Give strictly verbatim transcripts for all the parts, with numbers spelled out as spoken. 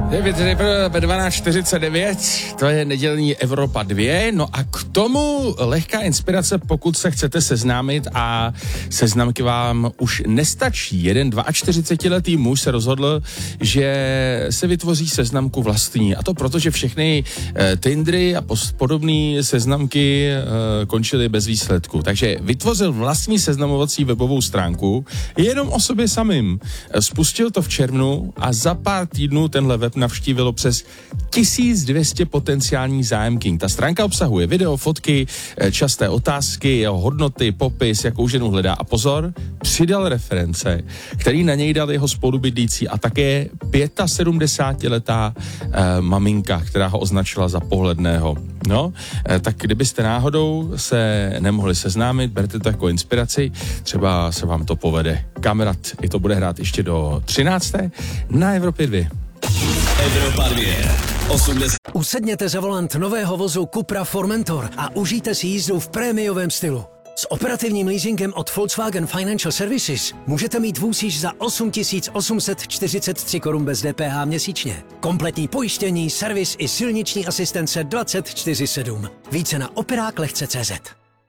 dvanáct čtyřicet devět, to je nedělní Evropa dva, no a k tomu lehká inspirace, pokud se chcete seznámit a seznamky vám už nestačí. Jeden čtyřicetiletý muž se rozhodl, že se vytvoří seznamku vlastní, a to proto, že všechny e, Tindery a podobné seznamky e, končily bez výsledku. Takže vytvořil vlastní seznamovací webovou stránku jenom o sobě samým. Spustil to v červnu a za pár týdnů tenhle web navštívilo přes tisíc dvě stě potenciálních zájemkyň. Ta stránka obsahuje video, fotky, časté otázky, jeho hodnoty, popis, jakou ženu hledá. A pozor, přidal reference, který na něj dal jeho spolubydlící a také sedmdesátiletá eh, maminka, která ho označila za pohledného. No, eh, tak kdybyste náhodou se nemohli seznámit, berte to jako inspiraci, třeba se vám to povede. Kamarad, i to bude hrát ještě do třinácté na Evropě dva. Evropa dva. osmdesát Usedněte za volant nového vozu Cupra Formentor a užijte si jízdu v prémiovém stylu. S operativním leasingem od Volkswagen Financial Services můžete mít vůz již za osm tisíc osm set čtyřicet tři korun bez D P H měsíčně. Kompletní pojištění, servis i silniční asistence dvacet čtyři sedm. Více na operák lehce tečka cé zet.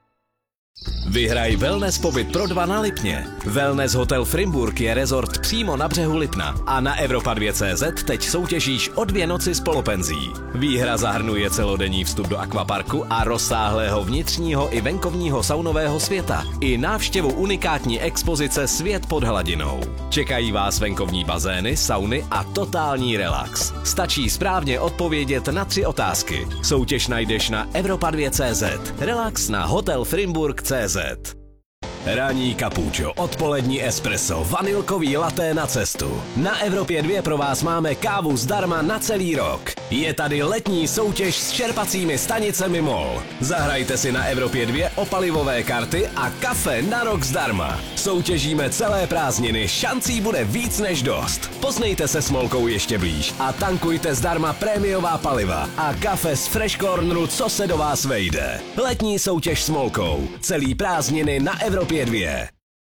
Vyhraj wellness pobyt pro dva na Lipně. Wellness Hotel Frimburg je rezort přímo na břehu Lipna a na Evropa dva tečka cé zet teď soutěžíš o dvě noci s polopenzí. Výhra zahrnuje celodenní vstup do akvaparku a rozsáhlého vnitřního i venkovního saunového světa i návštěvu unikátní expozice Svět pod hladinou. Čekají vás venkovní bazény, sauny a totální relax. Stačí správně odpovědět na tři otázky. Soutěž najdeš na Evropa dva tečka cé zet. Relax na Hotel Frimburg tečka cé zet. Ranní kapučo, odpolední espresso, vanilkový latte na cestu. Na Evropě dva pro vás máme kávu zdarma na celý rok. Je tady letní soutěž s čerpacími stanicemi MOL. Zahrajte si na Evropě dva o palivové karty a kafe na rok zdarma. Soutěžíme celé prázdniny, šancí bude víc než dost. Poznejte se s MOLkou ještě blíž a tankujte zdarma prémiová paliva a kafe z Fresh Corneru, co se do vás vejde. Letní soutěž s MOLkou. Celý prázdniny na Evropě dvě.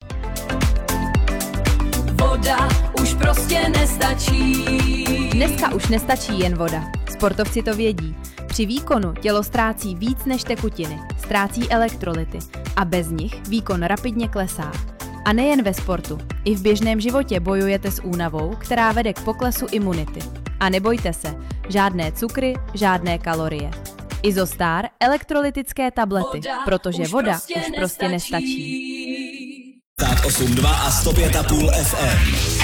Voda už prostě nestačí. Dneska už nestačí jen voda. Sportovci to vědí. Při výkonu tělo ztrácí víc než tekutiny, ztrácí elektrolyty a bez nich výkon rapidně klesá. A nejen ve sportu, i v běžném životě bojujete s únavou, která vede k poklesu imunity. A nebojte se, žádné cukry, žádné kalorie. Izostar elektrolytické tablety, protože voda už prostě, už prostě nestačí. osm dva a sto pět a půl F M.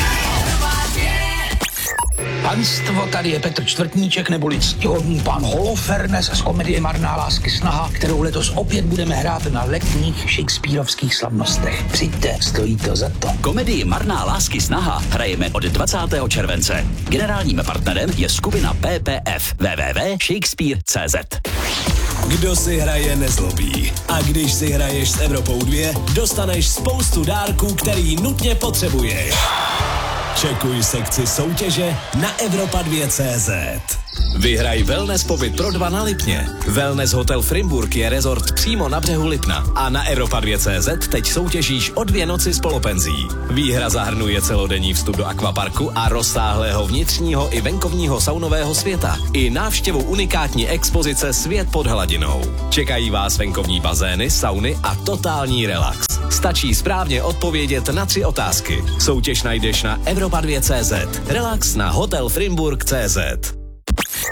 Panstvo, tady je Petr Čtvrtníček, neboli ctihodný pan Holofernes z komedie Marná lásky snaha, kterou letos opět budeme hrát na letních shakespearovských slavnostech. Přijďte, stojí to za to. Komedii Marná lásky snaha hrajeme od dvacátého července. Generálním partnerem je skupina P P F w w w tečka shakespeare tečka cé zet. Kdo si hraje, nezlobí. A když si hraješ s Evropou dva, dostaneš spoustu dárků, který nutně potřebuješ. Čekuj sekci soutěže na Evropa dva tečka cé zet. Vyhraj wellness pobyt pro dva na Lipně. Wellness Hotel Frimburg je rezort přímo na břehu Lipna a na Evropa dva tečka cé zet teď soutěžíš o dvě noci s polopenzí. Výhra zahrnuje celodenní vstup do akvaparku a rozsáhlého vnitřního i venkovního saunového světa i návštěvu unikátní expozice Svět pod hladinou. Čekají vás venkovní bazény, sauny a totální relax. Stačí správně odpovědět na tři otázky. Soutěž najdeš na Evropa dva tečka cé zet. Relax na Hotel Frimburg tečka cé zet.